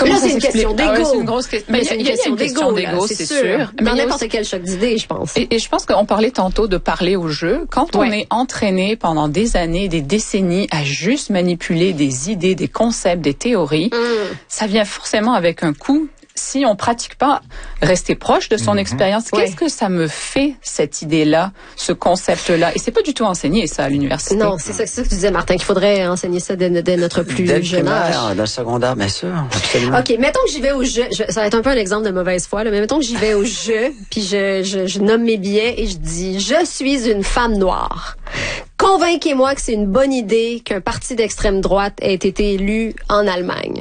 Comment c'est une question d'ego. C'est une grosse question. Mais il y a une question d'ego, c'est sûr. Dans n'importe quel choc d'idées, je pense. Et je pense qu'on parlait tantôt de parler au jeu. Quand on est entraîné pendant des années, des décennies à juste manipuler des idées, des concepts, des théories, ça vient forcément avec un coût. Si on pratique pas rester proche de son expérience, qu'est-ce que ça me fait, cette idée-là, ce concept-là? Et c'est pas du tout enseigné, ça, à l'université. Non, c'est ça que tu disais, Martin, qu'il faudrait enseigner ça dès notre plus jeune âge. Dans le secondaire, bien sûr, absolument. OK, mettons que j'y vais au jeu. Ça va être un peu un exemple de mauvaise foi, là, mais mettons que j'y vais au jeu, puis je nomme mes billets et je dis « Je suis une femme noire ». Convainquez-moi que c'est une bonne idée qu'un parti d'extrême droite ait été élu en Allemagne.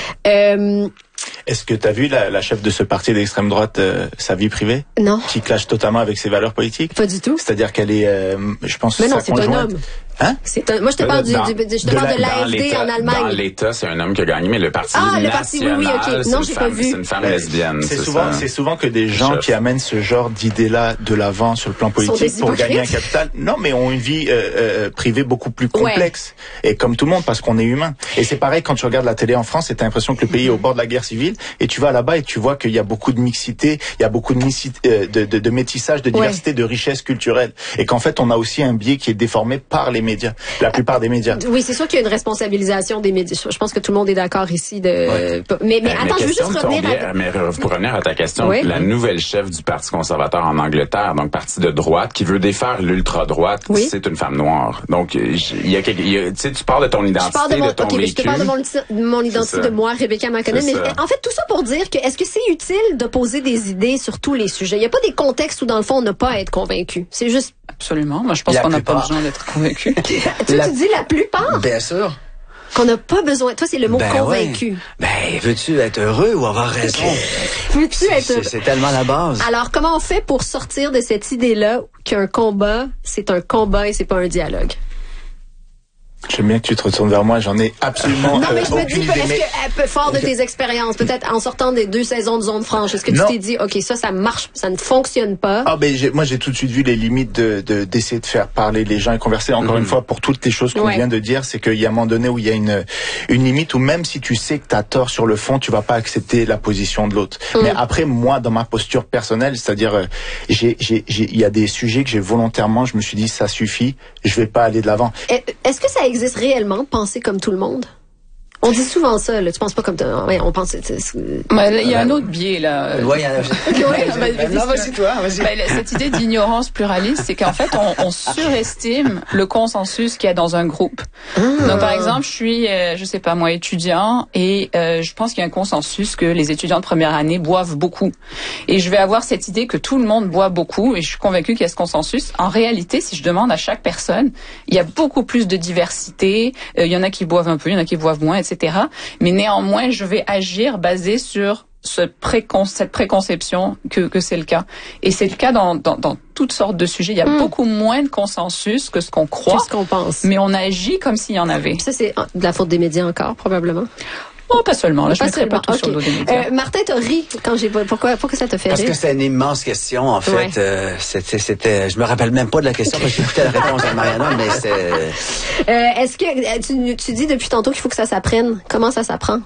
Est-ce que tu as vu la chef de ce parti d'extrême droite, sa vie privée? Non. Qui clash totalement avec ses valeurs politiques? Pas du tout. C'est-à-dire qu'elle est, je pense, mais non, sa conjointe. C'est un homme. Hein? Moi, je te parle de l'AfD en Allemagne. Dans l'État, c'est un homme qui a gagné, mais le parti national, oui, OK. Non, j'ai pas vu. C'est une femme lesbienne. C'est souvent que des gens qui amènent ce genre d'idées-là de l'avant sur le plan politique pour gagner un capital, non, mais ont une vie privée beaucoup plus complexe. Et comme tout le monde, parce qu'on est humain. Et c'est pareil quand tu regardes la télé en France, t'as l'impression que le pays est au bord de la guerre civile, et tu vas là-bas et tu vois qu'il y a beaucoup de mixité, il y a beaucoup de métissage, de diversité, de richesse culturelle. Et qu'en fait, on a aussi un biais qui est déformé par les médias. La plupart des médias. Oui, c'est sûr qu'il y a une responsabilisation des médias. Je pense que tout le monde est d'accord ici. Mais attends, je veux juste revenir pour revenir à ta question, la nouvelle chef du Parti conservateur en Angleterre, donc parti de droite, qui veut défaire l'ultra-droite, c'est une femme noire. Donc, tu parles de ton identité, de ton vécu. Je te parle de mon identité de moi, Rebecca McConnell. Mais en fait, tout ça pour dire que est-ce que c'est utile de poser des idées sur tous les sujets? Il n'y a pas des contextes où, dans le fond, on n'a pas à être convaincu. C'est juste... Absolument. Moi, je pense qu'on n'a pas besoin d'être convaincu. Tu dis la plupart? Bien sûr. Qu'on n'a pas besoin. Toi, c'est le mot convaincu. Veux-tu être heureux ou avoir raison? Veux-tu être heureux? C'est tellement la base. Alors, comment on fait pour sortir de cette idée-là qu'un combat, c'est un combat et c'est pas un dialogue? J'aime bien que tu te retournes vers moi, j'en ai absolument non, mais je me dis, idée, est-ce que, fort de tes expériences, peut-être en sortant des 2 saisons de Zone Franche, est-ce que tu t'es dit, OK, ça marche, ça ne fonctionne pas? Moi, j'ai tout de suite vu les limites d'essayer de faire parler les gens et converser. Encore une fois, pour toutes les choses qu'on vient de dire, c'est qu'il y a un moment donné où il y a une limite où même si tu sais que t'as tort sur le fond, tu vas pas accepter la position de l'autre. Mais après, moi, dans ma posture personnelle, c'est-à-dire, il y a des sujets que j'ai volontairement, je me suis dit, ça suffit, je vais pas aller de l'avant. Est-ce que ça existe réellement de penser comme tout le monde? On dit souvent ça, là. Tu penses pas comme on pense. Il y a un autre biais, là. Oui, vas-y, toi, vas-y. Cette idée d'ignorance pluraliste, c'est qu'en fait, on surestime le consensus qu'il y a dans un groupe. Donc, par exemple, je suis, je sais pas moi, étudiant, et je pense qu'il y a un consensus que les étudiants de première année boivent beaucoup. Et je vais avoir cette idée que tout le monde boit beaucoup, et je suis convaincue qu'il y a ce consensus. En réalité, si je demande à chaque personne, il y a beaucoup plus de diversité. Il y en a qui boivent un peu, il y en a qui boivent moins, etc. Mais néanmoins, je vais agir basé sur cette préconception que c'est le cas. Et c'est le cas dans toutes sortes de sujets. Il y a beaucoup moins de consensus que ce qu'on croit. Que ce qu'on pense. Mais on agit comme s'il y en avait. Ça, c'est de la faute des médias encore, probablement. Oh, pas seulement. Là, je ne mettrai pas tout sur le dos des médias. Martin, t'as ri quand j'ai... Pourquoi ça te fait rire? Parce que c'est une immense question, en fait. C'était... Je me rappelle même pas de la question parce que j'écoutais la réponse à Mariana, mais c'est... Est-ce que... Tu dis depuis tantôt qu'il faut que ça s'apprenne. Comment ça s'apprend?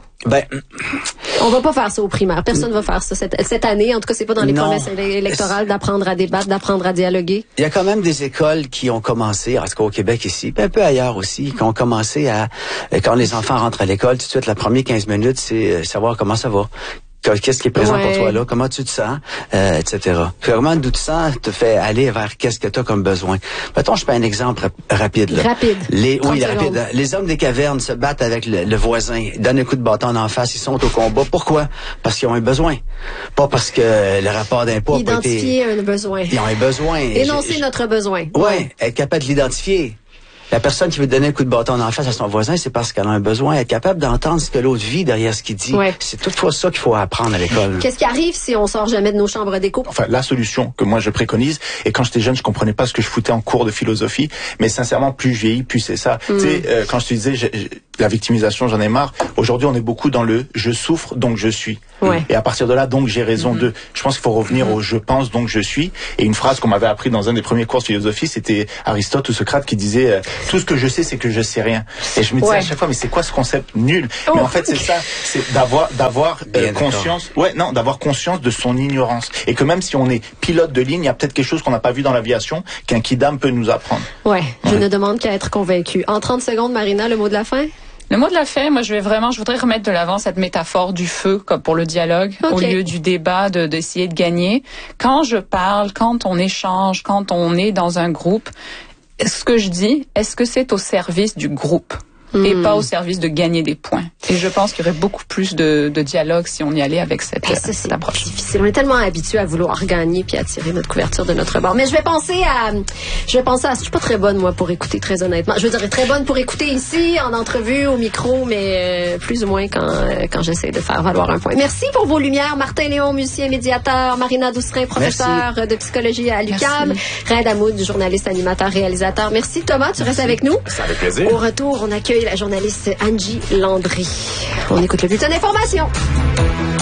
On va pas faire ça au primaire. Personne va faire ça cette année. En tout cas, c'est pas dans les promesses électorales d'apprendre à débattre, d'apprendre à dialoguer. Il y a quand même des écoles qui ont commencé, en tout cas au Québec ici, puis un peu ailleurs aussi, qui ont commencé à, quand les enfants rentrent à l'école, tout de suite, la première 15 minutes, c'est savoir comment ça va. Qu'est-ce qui est présent pour toi là? Comment tu te sens? Etc. Comment d'où tu sens te fait aller vers qu'est-ce que tu as comme besoin? Mettons, je fais un exemple rapide. Là. Rapide. Rapide. Les hommes des cavernes se battent avec le voisin, donnent un coup de bâton en face, ils sont au combat. Pourquoi? Parce qu'ils ont un besoin. Pas parce que le rapport d'impôt a pas été... Identifier un besoin. Ils ont un besoin. Énoncer notre besoin. Ouais, être capable de l'identifier. La personne qui veut donner un coup de bâton en face à son voisin, c'est parce qu'elle a un besoin, être capable d'entendre ce que l'autre vit derrière ce qu'il dit. Ouais. C'est toutefois ça qu'il faut apprendre à l'école. Qu'est-ce qui arrive si on sort jamais de nos chambres d'écho? Enfin, la solution que moi je préconise, et quand j'étais jeune, je comprenais pas ce que je foutais en cours de philosophie, mais sincèrement, plus je vieillis, plus c'est ça. Tu sais, quand je te disais, la victimisation, j'en ai marre. Aujourd'hui, on est beaucoup dans le « je souffre, donc je suis ». Ouais. Et à partir de là, donc j'ai raison de. Je pense qu'il faut revenir au « je pense, donc je suis ». Et une phrase qu'on m'avait appris dans un des premiers cours de philosophie, c'était Aristote ou Socrate qui disait Tout ce que je sais, c'est que je sais rien. Et je me disais à chaque fois, mais c'est quoi ce concept nul? Mais en fait, c'est ça, c'est d'avoir conscience, d'avoir conscience de son ignorance. Et que même si on est pilote de ligne, il y a peut-être quelque chose qu'on n'a pas vu dans l'aviation qu'un kidam peut nous apprendre. Je ne demande qu'à être convaincu. En 30 secondes, Marina, le mot de la fin? Le mot de la fin, moi, je voudrais remettre de l'avant cette métaphore du feu, comme pour le dialogue, au lieu du débat, d'essayer de gagner. Quand je parle, quand on échange, quand on est dans un groupe, ce que je dis, est-ce que c'est au service du groupe? Et pas au service de gagner des points. Et je pense qu'il y aurait beaucoup plus de dialogue si on y allait avec cette approche. C'est difficile. On est tellement habitué à vouloir gagner puis à tirer notre couverture de notre bord. Mais je vais penser à, je suis pas très bonne, moi, pour écouter, très honnêtement. Je veux dire, très bonne pour écouter ici, en entrevue, au micro, mais plus ou moins quand j'essaie de faire valoir un point. Merci pour vos lumières. Martin Léon, musicien médiateur. Marina Doucerin, professeur de psychologie à l'UQAM. Raed Hamoud, journaliste, animateur, réalisateur. Merci Thomas, tu restes avec nous. Ça fait plaisir. Au retour, on accueille la journaliste Angie Landry. On écoute le bulletin d'information.